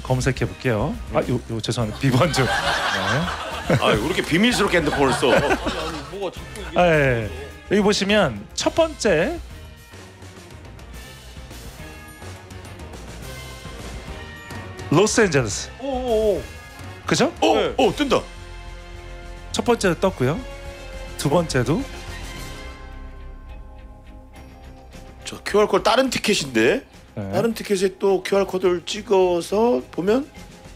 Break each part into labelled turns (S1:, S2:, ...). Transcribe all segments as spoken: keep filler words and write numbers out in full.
S1: 검색해 볼게요. 아, 요, 요 죄송합니다. 비번 좀. 네.
S2: 아, 왜 이렇게 비밀스럽게 핸드폰을 써?
S3: 아니, 아니 뭐가 자꾸 이게.
S1: 아, 예. 여기 보시면 첫 번째 로스앤젤레스.
S3: 오오오.
S1: 그죠?
S2: 어,
S3: 네.
S2: 어 뜬다.
S1: 첫 번째도 떴고요. 두 번째도
S2: 저 큐알 코드 다른 티켓인데
S1: 네.
S2: 다른 티켓에 또 큐알 코드를 찍어서 보면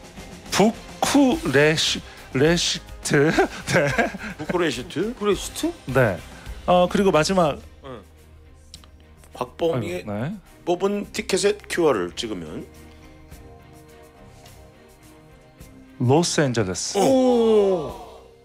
S1: 부쿠레시 레시트. 네.
S2: 부쿠레시트
S3: 브레시트?
S1: 네. 어 그리고 마지막
S3: 응.
S2: 곽범이
S1: 아이고, 네.
S2: 뽑은 티켓에 큐알을 찍으면
S1: 로스앤젤레스.
S3: 오.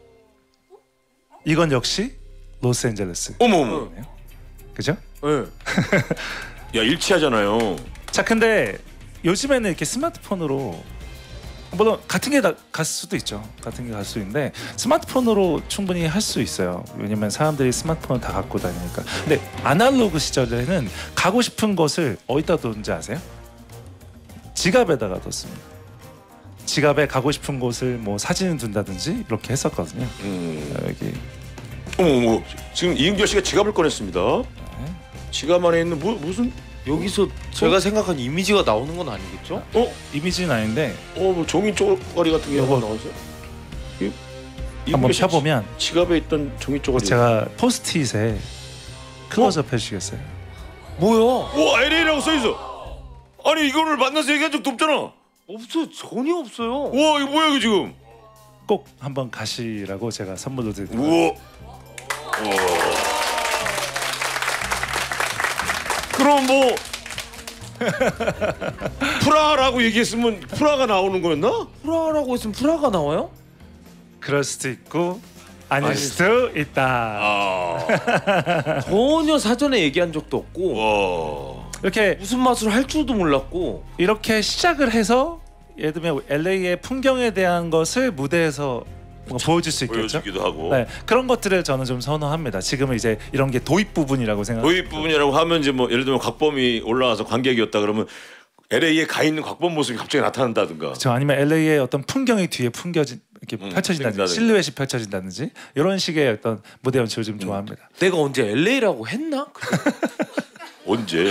S1: 이건 역시 로스앤젤레스.
S2: 어머 어머.
S1: 그죠?
S3: 네.
S2: 야 일치하잖아요.
S1: 자, 근데 요즘에는 이렇게 스마트폰으로 물론 같은 게 갈 수도 있죠. 같은 게 갈 수 있는데 스마트폰으로 충분히 할 수 있어요. 왜냐면 사람들이 스마트폰을 다 갖고 다니니까. 근데 아날로그 시절에는 가고 싶은 곳을 어디다 뒀는지 아세요? 지갑에다가 뒀습니다. 지갑에 가고 싶은 곳을 뭐 사진을 둔다든지 이렇게 했었거든요.
S2: 음.
S1: 여기
S2: 어머 어머. 지금 이은결 씨가 지갑을 꺼냈습니다.
S1: 네.
S2: 지갑 안에 있는 무, 무슨
S3: 여기서 제가 생각한 이미지가 나오는 건 아니겠죠?
S2: 어?
S1: 이미지는 아닌데
S2: 어, 뭐 종이 쪼가리 같은 게
S1: 요거.
S2: 하나 나와있어요? 이,
S1: 한번
S2: 이은결 씨
S1: 펴보면
S2: 지갑에 있던 종이 쪼가리.
S1: 제가 포스트잇에 클로즈업 해주시겠어요?
S3: 뭐야?
S2: 와 엘에이라고 써 있어. 아니 이거를 만나서 얘기한 적도 없잖아.
S3: 없어요. 전혀 없어요.
S2: 와 이거 뭐야 이거 지금?
S1: 꼭 한번 가시라고 제가 선물로 드릴게요.
S2: 우와. 우와. 그럼 뭐 프라하라고 얘기했으면 프라가 나오는 거였나?
S3: 프라라고 했으면 프라가 나와요?
S1: 그럴 수도 있고 아닐
S3: 아니,
S1: 수도 있다.
S2: 아.
S3: 전혀 사전에 얘기한 적도 없고
S2: 와.
S1: 이렇게
S3: 무슨 맛으로 할 줄도 몰랐고.
S1: 이렇게 시작을 해서 예를 들면 엘에이의 풍경에 대한 것을 무대에서 뭔가 보여줄 수 있겠죠.
S2: 보여주기도 하고.
S1: 네, 그런 것들을 저는 좀 선호합니다. 지금은 이제 이런 게 도입 부분이라고 생각.
S2: 도입 부분이라고 하면 이제 뭐 예를 들면 곽범이 올라와서 관객이었다 그러면 엘에이에 가 있는 곽범 모습이 갑자기 나타난다든가.
S1: 저 아니면 엘에이의 어떤 풍경이 뒤에 풍겨진 이렇게
S2: 음,
S1: 펼쳐진다든지 실루엣이 펼쳐진다든지 이런 식의 어떤 무대 연출을 좀 좋아합니다.
S3: 내가 언제 엘에이라고 했나?
S2: 언제?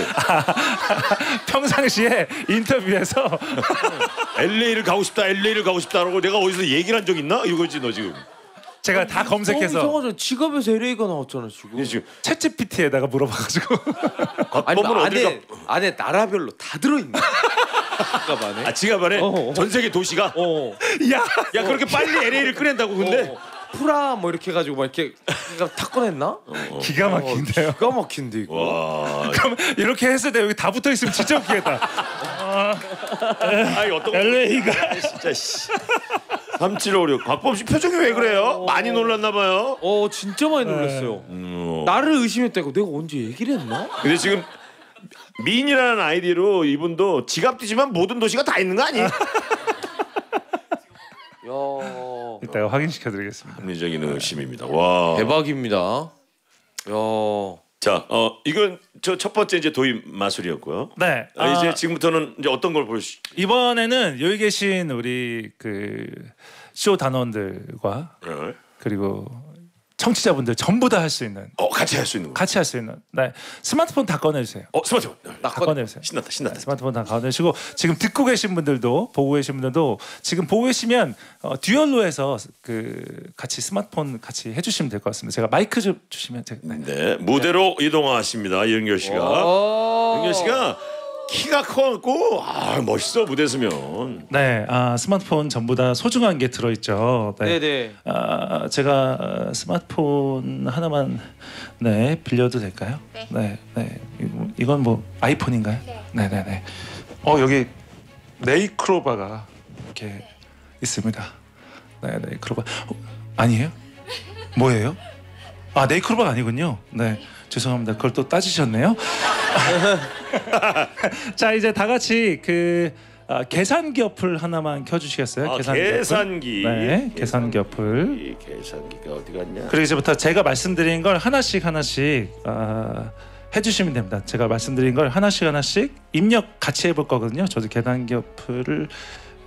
S1: 평상시에 인터뷰에서
S2: 엘에이를 가고 싶다, 엘에이를 가고 싶다라고 내가 어디서 얘기를 한 적 있나? 이거지 너 지금.
S1: 제가 다 검색해서
S3: 이상하잖아. 지갑에서 엘에이가 나왔잖아 지금.
S2: 얘 지금
S1: 챗지피티에다가 물어봐가지고
S3: 아니
S2: 곽범은 어딜
S3: 안에 안에 나라별로 다 들어있네. 지갑 안에.
S2: 가? 아 지갑 안에
S3: 어.
S2: 전 세계 도시가.
S3: 어.
S1: 야
S2: 야 그렇게 빨리 엘에이를 꺼낸다고 근데?
S3: 어. 프라 뭐 이렇게 해가지고 막 이렇게 다 꺼냈나?
S2: 어.
S1: 기가 막힌데요.
S3: 기가 막힌데 이거.
S2: 와.
S1: 그럼 이렇게 했을 때 여기 다 붙어 있으면 진짜 웃기겠다.
S2: 아이 어떤
S1: 엘에이가
S2: 진짜 씨. 삼칠오육 곽범 씨 표정이 왜 그래요? 많이 놀랐나 봐요.
S3: 어 진짜 많이 놀랐어요.
S2: 음.
S3: 나를 의심했다고 내가 언제 얘기를 했나?
S2: 근데 지금 민이라는 아이디로 이분도 지갑 뒤지면 모든 도시가 다 있는 거 아니?
S3: 야.
S1: 이따가 확인시켜드리겠습니다.
S2: 합리적인 의심입니다. 와.
S3: 대박입니다. 야.
S2: 자, 어 이건 저 첫 번째 이제 도입 마술이었고요.
S1: 네.
S2: 아, 이제
S1: 아,
S2: 지금부터는 이제 어떤 걸 보여주?
S1: 이번에는 여기 계신 우리 그 쇼 단원들과
S2: 네.
S1: 그리고 청취자분들 전부 다 할 수 있는
S2: 어 같이 할 수 있는 거.
S1: 같이 할 수 있는 네 스마트폰 다 꺼내주세요.
S2: 어 스마트폰.
S1: 다 꺼내주세요.
S2: 신났다, 신났다.
S1: 스마트폰 다 꺼내시고 지금 듣고 계신 분들도 보고 계신 분들도 지금 보고 계시면 어, 듀얼로 해서 그 같이 스마트폰 같이 해주시면 될 것 같습니다. 제가 마이크 좀 주시면 제가 네.
S2: 네, 무대로 이동하십니다. 이은결 씨가. 이은결 씨가 키가 커갖고 아 멋있어 무대 서면.
S1: 네, 아, 스마트폰 전부 다 소중한 게 들어있죠. 네.
S3: 네네.
S1: 아, 제가 스마트폰 하나만 네 빌려도 될까요?
S4: 네.
S1: 네, 네. 이거- 이건 뭐 아이폰인가요?
S4: 네.
S1: 네, 네, 네. 어 여기 네이크로바가 이렇게 있습니다. 네, 네이크로바 어, 아니에요? 뭐예요? 아 네이크로바가 아니군요. 네, 죄송합니다. 그걸 또 따지셨네요. 자 이제 다 같이 그 아, 계산기 어플 하나만 켜주시겠어요?
S2: 아,
S1: 계산기. 어플.
S2: 계산기.
S1: 네, 계산기 어플.
S2: 이 계산기가 어디 갔냐?
S1: 그리고 이제부터 제가 말씀드린 걸 하나씩 하나씩 아, 해주시면 됩니다. 제가 말씀드린 걸 하나씩 하나씩 입력 같이 해볼 거거든요. 저도 계산기 어플을